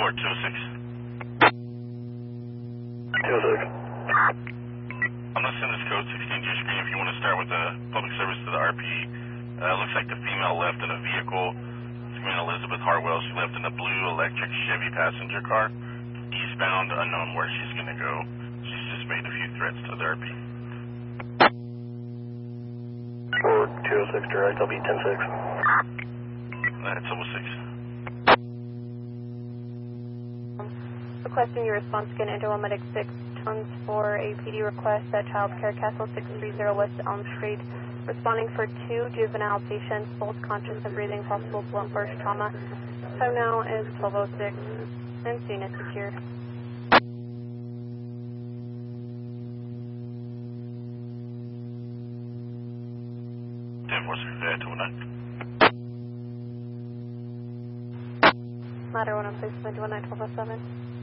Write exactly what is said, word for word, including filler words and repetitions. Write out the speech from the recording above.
Report two oh six. two oh six. I'm going to send this code sixteen to your screen if you want to start with the public service to the R P. Uh, looks like the female left in a vehicle. It's going to Elizabeth Hartwell. She left in a blue electric Chevy passenger car. Eastbound, unknown where she's going to go. She's just made a few threats to the R P. Forward two oh six direct, I'll be ten six. That's two oh six. Requesting your response again, Interwell Medic six tons for a P D request at Child Care Castle six three zero West Elm Street. Responding for two juvenile patients, both conscious and breathing, possible blunt force trauma. Time now is twelve oh six, and unit secured. ten four six, two oh nine. Ladder one on place, two oh nine, twelve oh seven.